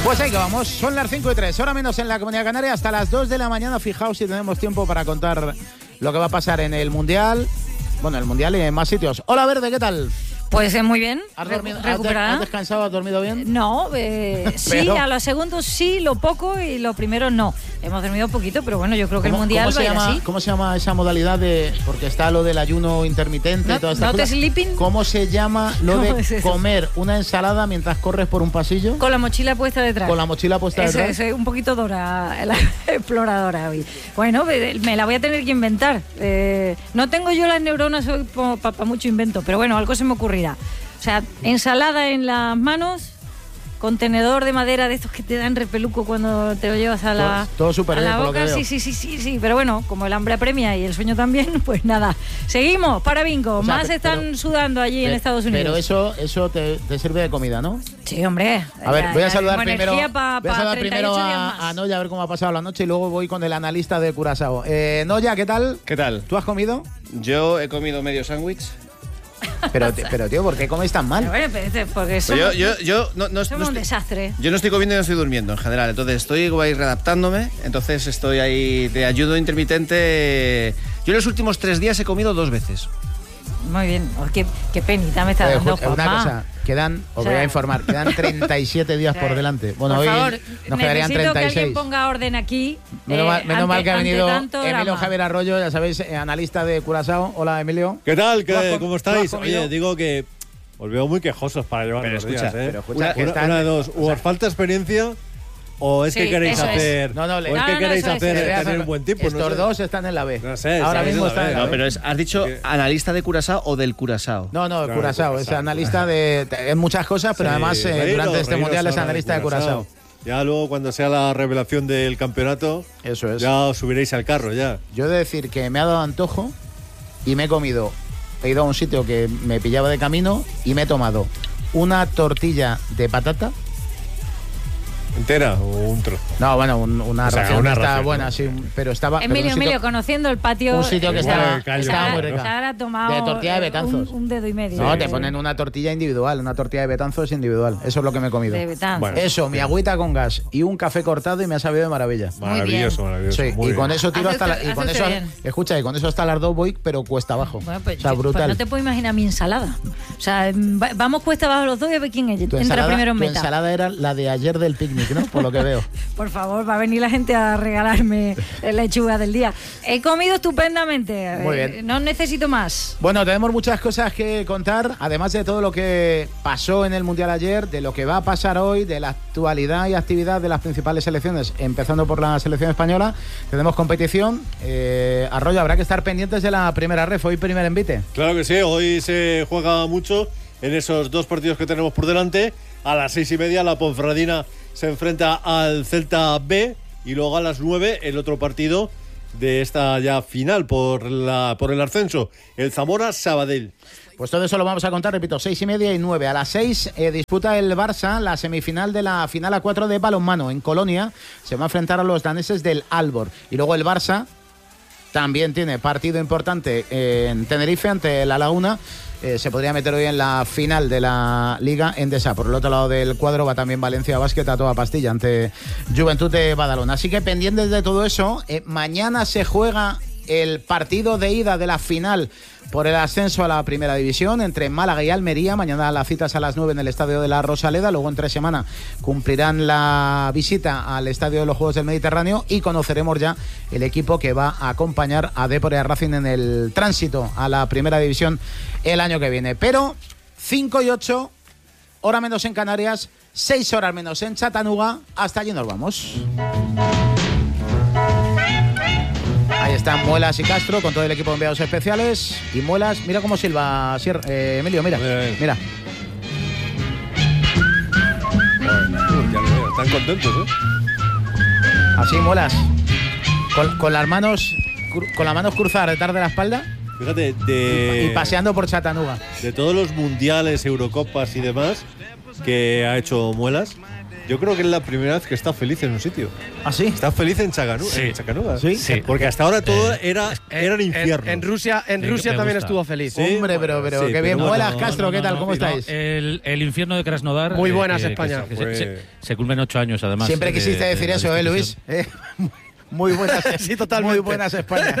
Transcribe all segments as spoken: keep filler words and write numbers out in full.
Pues ahí que vamos, son las cinco y tres, hora menos en la Comunidad Canaria, hasta las dos de la mañana. Fijaos si tenemos tiempo para contar lo que va a pasar en el Mundial. Bueno, el Mundial y en más sitios. Hola, Verde, ¿qué tal? Pues eh, muy bien. ¿Has, dormido, ¿Recuperada? ¿Has descansado? ¿Has dormido bien? No, eh, sí, Pero... a los segundos sí, lo poco, y lo primero no. Hemos dormido poquito, pero bueno, yo creo que el Mundial ¿cómo va se a ir llama, así. ¿Cómo se llama esa modalidad de...? Porque está lo del ayuno intermitente No, y todas estas not cosas. sleeping. ¿Cómo se llama lo de es comer una ensalada mientras corres por un pasillo? Con la mochila puesta detrás. Con la mochila puesta Ese, detrás. ese, un poquito Dora, la exploradora hoy. Bueno, me la voy a tener que inventar. Eh, no tengo yo las neuronas para pa, pa mucho invento, pero bueno, algo se me ocurrirá. O sea, ensalada en las manos, contenedor de madera de estos que te dan repeluco cuando te lo llevas a la, todo, todo súper a bien, la por lo que boca. veo. Sí, sí, sí, sí, sí. Pero bueno, como el hambre apremia y el sueño también, pues nada. Seguimos para bingo. O sea, Más pero, están sudando allí pero, en Estados Unidos. Pero eso, eso te, te sirve de comida, ¿no? Sí, hombre. A ver, ya, voy a ya, saludar primero, pa, voy a saludar primero a, a Noya a ver cómo ha pasado la noche y luego voy con el analista de Curazao. Eh, Noya, ¿qué tal? ¿Qué tal? ¿Tú has comido? Yo he comido medio sándwich. Pero, pero tío, ¿por qué coméis tan mal? Pero bueno, pero porque somos, yo, yo, yo no, no, somos no un estoy, desastre. Yo no estoy comiendo y no estoy durmiendo en general. Entonces estoy ahí readaptándome. Entonces estoy ahí de ayuno intermitente. Yo en los últimos tres días he comido dos veces. Muy bien. Oh, qué, qué penita me está Eh, dando, ju- una Juanma. cosa, quedan, os O sea, voy a informar, quedan treinta y siete días o sea, por delante. Bueno, por hoy favor, nos quedarían necesito treinta y que alguien seis. ponga orden aquí. Menos, eh, mal, menos ante, mal que ha ante venido tanto Emilio drama. Javier Arroyo, ya sabéis, eh, analista de Curazao. Hola, Emilio. ¿Qué tal? ¿Tú has ¿Qué, com- ¿Cómo tú estáis? has comido? Oye, digo que os veo muy quejosos para llevar Pero los escucha, días, ¿eh? pero escucha, una, que una- están- una de dos, o os falta experiencia o es Sí, que queréis eso es. hacer, No, no, le- o es No, que no, queréis eso es, hacer eso es. tener un buen tiempo. Estos no sé. dos están en la B. No sé, Ahora estáis mismo en la están B. en la No, B. pero es, ¿has dicho Que- analista de Curazao o del Curazao? No, no, Claro, Curazao, es Curazao, analista de, en muchas cosas, pero Sí, además eh, reíros, durante este reíros mundial es ahora analista de Curazao. Ya luego cuando sea la revelación del campeonato, Eso es. ya os subiréis al carro ya. Yo he de decir que me ha dado antojo y me he comido, he ido a un sitio que me pillaba de camino y me he tomado una tortilla de patata. ¿Entera o un trozo? No, bueno, un- una O sea, ración una está ración, buena, ¿no? sí, pero estaba... pero Emilio, un sitio- Emilio, conociendo el patio. un sitio que Igual estaba, el callo, estaba muy se rica. habrá tomado De tortilla de eh, Betanzos. Un, un dedo y medio. No, Sí, te sí. ponen una tortilla individual, una tortilla de Betanzos individual. Eso es lo que me he comido. De Betanzos. Bueno. Eso, mi agüita con gas y un café cortado y me ha sabido de maravilla. Maravilloso, maravilloso. Sí, muy y con bien. eso tiro Hace hasta la, usted- y con hace eso, usted bien. escucha, y con eso hasta las dos voy, pero cuesta abajo. Bueno, pues, o sea, yo- pues brutal. no te puedo imaginar mi ensalada. O sea, va- vamos cuesta abajo los dos y a ver quién es- Tu entra ensalada, primero en tu meta. ensalada era la de ayer del picnic, ¿no? Por lo que veo. Por favor, va a venir la gente a regalarme lechuga del día. He comido estupendamente. Muy eh, bien. No necesito más. Bueno, tenemos muchas cosas que contar, además de todo lo que pasó en el Mundial ayer, de lo que va a pasar hoy, de la actualidad y actividad de las principales selecciones, empezando por la selección española. Tenemos competición. Eh, Arroyo, habrá que estar pendientes de la primera ref, hoy primer envite. Claro que sí, hoy se juega mucho en esos dos partidos que tenemos por delante. A las seis y media la Ponferradina se enfrenta al Celta B y luego a las nueve el otro partido de esta ya final por la por el ascenso, el Zamora Sabadell. Pues todo eso lo vamos a contar, repito, seis y media y nueve. A las seis eh, disputa el Barça la semifinal de la final a cuatro de balonmano en Colonia. Se va a enfrentar a los daneses del Aalborg. Y luego el Barça también tiene partido importante en Tenerife ante la Laguna. Eh, se podría meter hoy en la final de la Liga Endesa. Por el otro lado del cuadro va también Valencia Basket a toda pastilla ante Juventud de Badalona. Así que pendientes de todo eso, eh, mañana se juega el partido de ida de la final por el ascenso a la primera división entre Málaga y Almería. Mañana las citas a las nueve en el Estadio de la Rosaleda. Luego en tres semanas cumplirán la visita al Estadio de los Juegos del Mediterráneo y conoceremos ya el equipo que va a acompañar a Dépor y a Racing en el tránsito a la primera división el año que viene. Pero cinco y ocho, hora menos en Canarias, seis horas menos en Chattanooga. Hasta allí nos vamos. Ahí están Muelas y Castro con todo el equipo de enviados especiales. Y Muelas, mira cómo silba Sier- eh, Emilio, mira, Bien. mira. Uh, ya lo veo, están contentos, ¿eh? Así Muelas. Con, con las manos cru- con las manos cruzadas detrás de la espalda Fíjate, de, y paseando por Chattanooga. de todos los mundiales, Eurocopas y demás que ha hecho Muelas, yo creo que es la primera vez que está feliz en un sitio. ¿Ah, sí? Está feliz en Chaganuga. Sí. En Chacanuga. ¿Sí? Sí. Porque hasta ahora todo Eh, era, era un infierno. En, en Rusia, en Sí, Rusia me también gusta. estuvo feliz. Sí. Hombre, pero, pero Sí, qué pero bien. bueno, Buenas, no, Castro, No, ¿qué no, tal? no, ¿Cómo no, estáis? El, el infierno de Krasnodar. Muy buenas, que- España. que se, Pues- se- se cumplen ocho años, además. Siempre de- quisiste de- decir de eso, ¿eh, destitución. Luis? Eh, Muy buenas, Sí, totalmente. Muy buenas, España.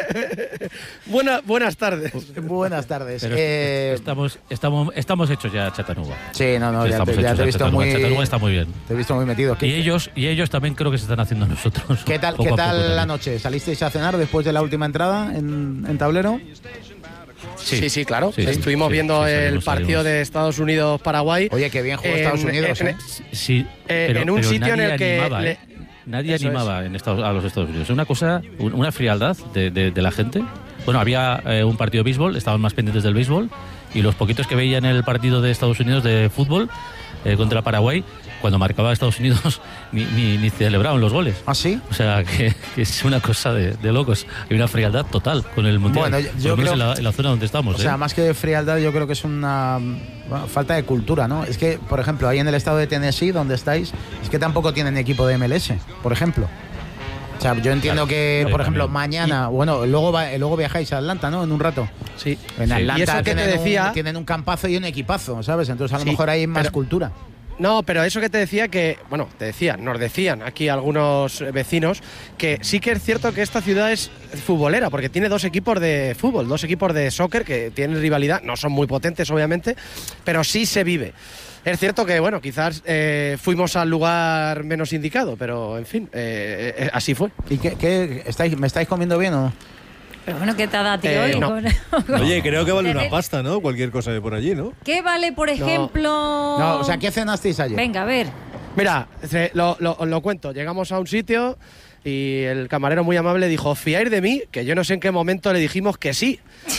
Buena, buenas tardes. Buenas tardes. Pero Eh, estamos, estamos, estamos hechos ya, Chattanooga. sí, no, no, ya Estamos te, ya hechos te he a visto Chattanooga. muy, Chattanooga está muy bien. te he visto muy metido. Y ¿Qué, ellos, y ellos también creo que se están haciendo a nosotros. qué tal, poco qué a tal poco la también. noche? ¿Salisteis a cenar después de la última entrada en, en tablero? Sí, sí, claro. Sí, sí, Estuvimos sí, viendo sí, el salimos, partido salimos. de Estados Unidos-Paraguay. Oye, qué bien jugó En- Estados Unidos, en- ¿eh? Sí, Eh, pero, en un pero sitio en nadie el que animaba, le- ¿eh? Nadie Eso animaba en Estados, a los Estados Unidos. Una cosa, un- una frialdad de, de- de la gente. Bueno, había eh, un partido de béisbol, estaban más pendientes del béisbol, y los poquitos que veían el partido de Estados Unidos de fútbol eh, contra Paraguay, cuando marcaba Estados Unidos, ni, ni, ni celebraban los goles. ¿Ah, sí? O sea, que, que es una cosa de, de locos. Hay una frialdad total con el Mundial. Bueno, yo- Por yo lo menos creo- en, la, en la zona donde estamos. O sea, ¿eh? más que frialdad, yo creo que es una bueno, falta de cultura, ¿no? Es que, por ejemplo, ahí en el estado de Tennessee, donde estáis, es que tampoco tienen equipo de M L S, por ejemplo. O sea, yo entiendo Claro, que, sí, por ejemplo, también. mañana, bueno, luego va- luego viajáis a Atlanta, ¿no? En un rato. Sí. En Sí. Atlanta Y eso que te tienen, decía- un, tienen un campazo y un equipazo, ¿sabes? Entonces a lo Sí, mejor hay más pero- cultura. No, pero eso que te decía que, bueno, te decían, nos decían aquí algunos vecinos que sí que es cierto que esta ciudad es futbolera, porque tiene dos equipos de fútbol, dos equipos de soccer que tienen rivalidad, no son muy potentes obviamente, pero sí se vive. Es cierto que, bueno, quizás eh, fuimos al lugar menos indicado, pero en fin, eh, eh, así fue. ¿Y qué, qué estáis, me estáis comiendo bien o no? Pero bueno, ¿qué te ha dado a ti Eh, hoy? no. Con- Oye, creo que vale una Eh, pasta, ¿no? Cualquier cosa de por allí, ¿no? ¿Qué vale, por ejemplo? No, o sea, ¿qué cenasteis ayer? Venga, a ver. Mira, se- lo, lo- os lo cuento. Llegamos a un sitio y el camarero muy amable dijo, ¿fiáis de mí? Que yo no sé en qué momento le dijimos que sí.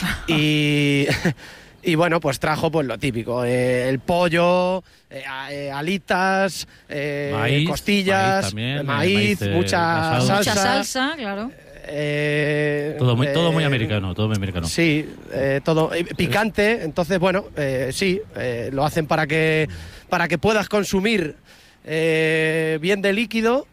y, y bueno, pues trajo pues lo típico. eh, el pollo, eh, a- eh, alitas, eh, Maíz, costillas, maíz también, eh, maíz, maíz, eh, mucha asado. salsa. Mucha salsa, claro. eh, Todo muy, todo muy eh, americano, todo muy americano. Sí, eh, todo eh, picante. Entonces, bueno, eh, sí, eh, lo hacen para que para que puedas consumir eh, bien de líquido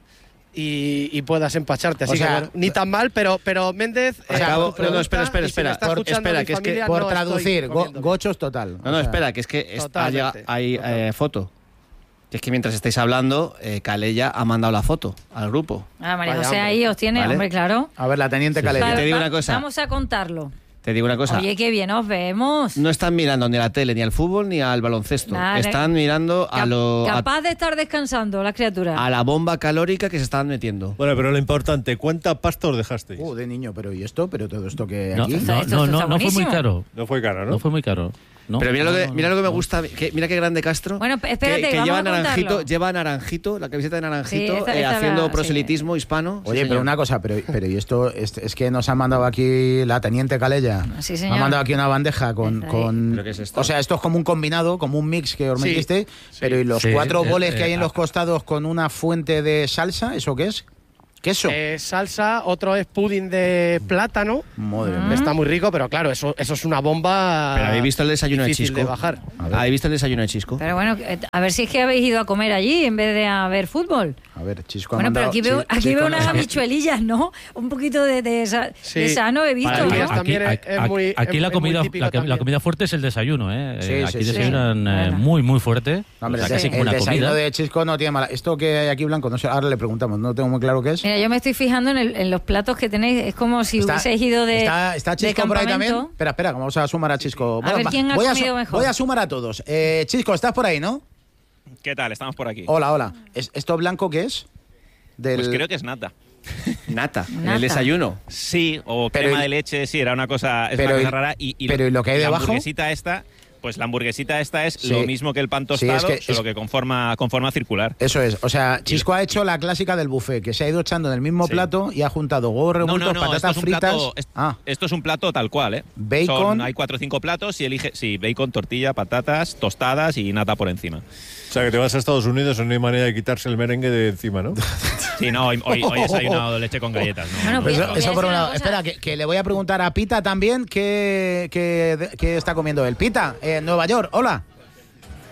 y, y puedas empacharte. Así O sea, que bueno, ni tan mal, pero pero Méndez. eh, Acabo- tu no, no, pregunta, espera, espera, y si me espera. está Por- escuchando espera, mi que es que familia, Por no estoy traducir, go- comiendo. gochos total. No, no, O sea, espera, que es que es- ha llegado- Totalmente. hay eh, foto. Que es que mientras estáis hablando, eh, Calella ha mandado la foto al grupo. Ah, María Vaya, José hombre. ahí os tiene, Vale. hombre, claro. A ver, la teniente Sí, sí. Calella. te Va- digo va- una cosa. Vamos a contarlo. Te digo una cosa. Oye, qué bien nos vemos. No están mirando ni a la tele, ni al fútbol, ni al baloncesto. Vale. Están mirando a, Cap- lo, a, capaz de estar descansando la criatura. a la bomba calórica que se están metiendo. Bueno, pero lo importante, ¿cuánta pasta os dejasteis? Uh, de niño, pero ¿y esto? ¿Pero todo esto que No, aquí? Esto- no, esto no, está no, no fue muy buenísimo. caro. No fue caro, ¿no? No fue muy caro. No, Pero mira lo no, que, no, mira lo que me no. gusta, que, mira qué grande Castro. Bueno, espérate, que, que vamos lleva a contarlo. naranjito, lleva naranjito, la camiseta de naranjito, Sí, esta- eh, esta haciendo la- proselitismo hispano. Sí, Oye, pero señor. una cosa, pero, pero y esto es, es que nos ha mandado aquí la teniente Calella. Sí, Me señor. ha mandado aquí una bandeja con, Está ahí. con ¿Pero qué es esto? o sea, esto es como un combinado, como un mix que os Sí, metiste, pero y los Sí, cuatro eh, boles eh, que hay en ah. los costados con una fuente de salsa, ¿eso qué es? ¿Queso? Eh, salsa, otro es pudding de plátano. Madre Ah. mía. Está muy rico, pero claro, eso, eso es una bomba. Pero habéis visto el desayuno de difícil Chisco. de bajar. ¿Habéis visto el desayuno de Chisco? Pero bueno, eh, a ver si es que habéis ido a comer allí en vez de a ver fútbol. A ver, Chisco ha Bueno, pero mandado- aquí veo, Chi- aquí Chisco veo nos unas ha- habichuelillas, ¿no? Un poquito de, de, sa- Sí. de sano he visto, Para ¿no? mí Aquí, también es- aquí- es muy- aquí es- la es muy comida, típico la, que- la también. comida fuerte es el desayuno, ¿eh? Sí, Eh, sí, aquí sí. desayunan eh, Bueno. muy, muy fuerte. Hombre, O sea, el, casi desa- como el una desayuno comida. de Chisco no tiene mala. Esto que hay aquí blanco, no sé, ahora le preguntamos, no tengo muy claro qué es. Mira, yo me estoy fijando en, el- en los platos que tenéis. Es como si Está- hubieseis ido de. ¿Está, está de Chisco por ahí también? campamento. Espera, espera, vamos a sumar a Chisco. A ver va- quién ha voy a comido su- mejor. Voy a sumar a todos. Eh, Chisco, estás por ahí, ¿no? ¿Qué tal? Estamos por aquí. Hola, hola. ¿Es- ¿Esto blanco qué es? Del... Pues creo que es nata. Nata, en Nata. el desayuno. Sí, o Pero crema y- de leche, sí, era una cosa, es Pero una y- cosa rara. Y, y pero ¿y lo que hay la debajo? hamburguesita esta, pues la hamburguesita esta es Sí. lo mismo que el pan Sí, es tostado, que- solo es- que con forma, con forma circular. Eso es. O sea, Chisco ha hecho la clásica del buffet, que se ha ido echando en el mismo Sí. plato y ha juntado huevos No, revueltos, no, no, esto patatas es un fritas. plato, es- Ah, esto es un plato tal cual, ¿eh? Bacon. Son- hay cuatro o cinco platos y elige, sí, bacon, tortilla, patatas, tostadas y nata por encima. O sea, que te vas a Estados Unidos y no hay manera de quitarse el merengue de encima, ¿no? Sí, no, hoy, hoy, hoy he desayunado leche con galletas. ¿no? Bueno, No, pues eso, no, voy a eso por decir un una lado. cosa. Espera, que, que le voy a preguntar a Pita también qué, qué, qué está comiendo él. Pita, en Nueva York, hola.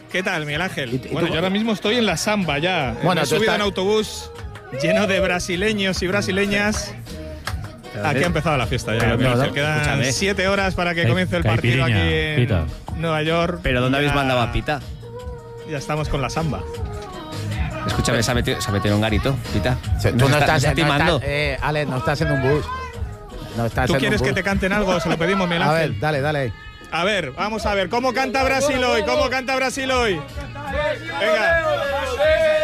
¿Qué tal, Miguel Ángel? ¿Y- y bueno, tú- yo ahora mismo estoy en la Samba ya. Bueno, Me he tú subido estás- en autobús lleno de brasileños y brasileñas. Aquí ha empezado la fiesta ya. Pero, Miguel no, Ángel. Quedan escúchame. siete horas para que Cai- comience el partido aquí caipiriña, en Pita. Nueva York. ¿Pero dónde habéis Ya- mandado a Pita? Ya estamos con la Samba. Escúchame, se ha metido, se ha metido en un garito, Pita. Tú Nos no está- estás, nos está no timando. estás- eh, Ale, no estás en un bus. No estás ¿Tú en quieres un que bus. te canten algo? Se lo pedimos, Miguel A Ángel. ver, dale, dale. A ver, vamos a ver. ¿Cómo canta Brasil hoy? ¿Cómo canta Brasil hoy? Venga.